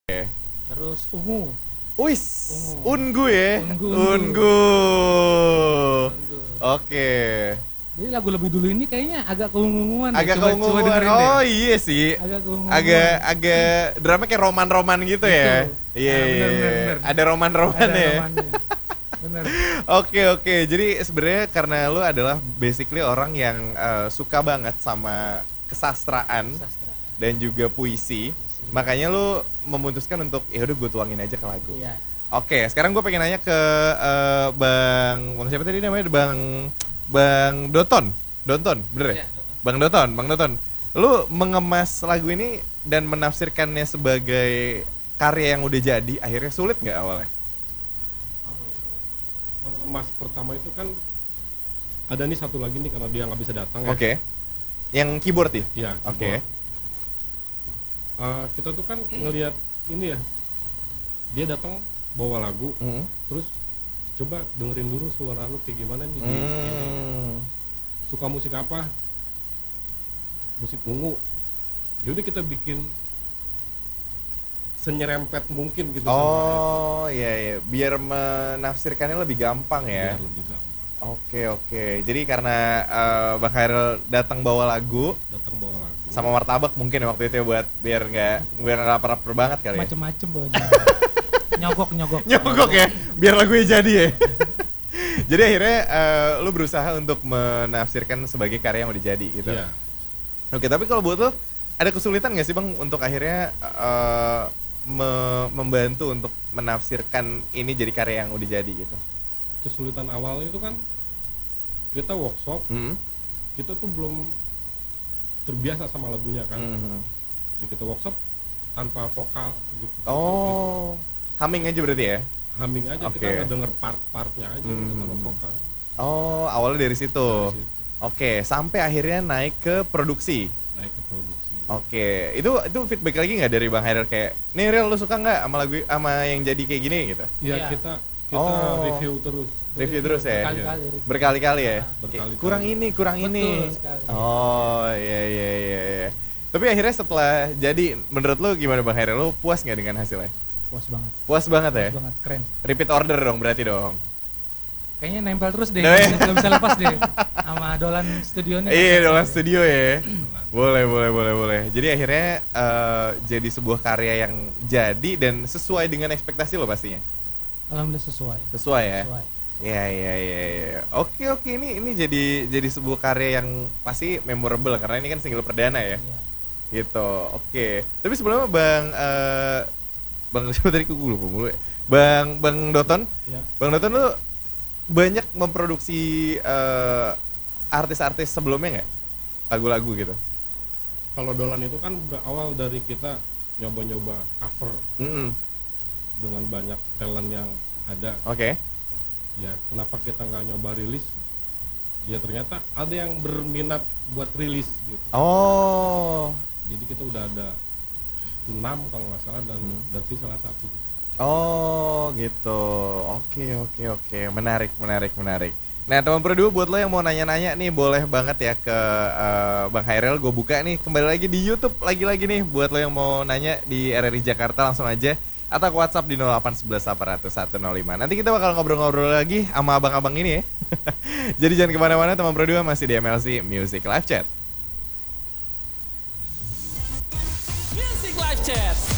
Terus Ungu. Wis, Ungu. Ungu ya. Ungu. Ungu. Ungu. Oke. Jadi lagu lebih dulu ini kayaknya agak keunguan. Agak Coba keunguan. dengerin Oh deh. iya sih. Agak keunguan. Agak drama kayak roman-roman gitu ya. Gitu. Iya. Bener. Ada roman-roman Ada ya. romannya. Bener. Oke. Jadi sebenarnya karena lu adalah basically orang yang suka banget sama kesastraan Sastra. dan juga puisi. Makanya lu memutuskan untuk ya udah gue tuangin aja ke lagu. Iya. Oke, sekarang gue pengen nanya ke Bang siapa tadi namanya? Bang Doton, bener ya? Iya, Doton. Bang Doton. Lu mengemas lagu ini dan menafsirkannya sebagai karya yang udah jadi, akhirnya sulit nggak awalnya? Mas pertama itu kan ada nih satu lagi nih karena dia nggak bisa datang ya. Oke. Yang keyboard ya? Iya. Oke. Kita tuh kan ngelihat ini ya, dia datang bawa lagu, Hmm. terus coba dengerin dulu suara lu kayak gimana nih. Ini. Suka musik apa? Musik ungu. Yaudah kita bikin senyerempet mungkin gitu sama Oh iya, biar menafsirkannya lebih gampang ya. biar lebih gampang. Oke. Jadi karena Bang Khairil datang bawa lagu Datang bawa lagu. sama martabak mungkin ya waktu itu ya buat biar nggak lapar-lapar banget kali ya. Macem-macem bawanya. Nyogok. Nyogok ya, biar lagunya jadi ya. Jadi akhirnya lu berusaha untuk menafsirkan sebagai karya yang udah jadi gitu. Iya. Oke, tapi kalau buat lu ada kesulitan nggak sih Bang untuk akhirnya membantu untuk menafsirkan ini jadi karya yang udah jadi gitu? Kesulitan awal itu kan kita workshop, Hmm. kita tuh belum terbiasa sama lagunya kan. Mhm. Jadi kita workshop tanpa vokal gitu. Oh, humming aja berarti ya? Humming aja, Oke. kita ngedenger part-partnya aja udah tanpa Mhm. vokal. Oh, awalnya dari situ. Dari situ, Oke, sampai akhirnya naik ke produksi. naik ke produksi. Oke, itu feedback lagi nggak dari Bang Hairil kayak, nih Ril lu suka nggak sama lagu sama yang jadi kayak gini gitu? Ya Iya. kita Oh. review terus. Review terus ya? Berkali-kali review. Berkali-kali ya? Berkali-kali. Kurang ini. Betul sekali. Oh, iya. Tapi akhirnya setelah jadi, menurut lu gimana Bang Hairil? Lu puas nggak dengan hasilnya? Puas banget. Puas banget ya? Puas banget, keren. Repeat order dong berarti dong? Kayaknya nempel terus deh, Nah, ya. nggak bisa lepas deh sama Dolan studionya. Iya, dalam studio ya. Dolan. Boleh. Jadi akhirnya jadi sebuah karya yang jadi dan sesuai dengan ekspektasi lo pastinya. Alhamdulillah sesuai. Sesuai ya? Sesuai. Iya. Oke, ini jadi sebuah karya yang pasti memorable karena ini kan single perdana ya. Iya. Gitu. Oke. Tapi sebelumnya Bang siapa tadi gue lupa mulu ya. Bang Doton. Ya. Bang Doton lu banyak memproduksi artis-artis sebelumnya nggak? Lagu-lagu gitu. Kalau Dolan itu kan berawal dari kita nyoba-nyoba cover Mm-mm. dengan banyak talent yang ada. Oke. Ya kenapa kita nggak nyoba rilis? Ya ternyata ada yang berminat buat rilis gitu. Oh. Jadi kita udah ada 6 kalau nggak salah dan Davi salah satunya. Oh gitu. Oke. Menarik. Nah teman Pro 2 buat lo yang mau nanya-nanya nih boleh banget ya ke Bang Hairil. Gue buka nih kembali lagi di YouTube lagi-lagi nih buat lo yang mau nanya di RRI Jakarta langsung aja atau ke WhatsApp di 0811 800 105. Nanti kita bakal ngobrol-ngobrol lagi sama abang-abang ini ya. Jadi jangan kemana-mana teman Pro 2 masih di MLC Music Live Chat. Music Live Chat.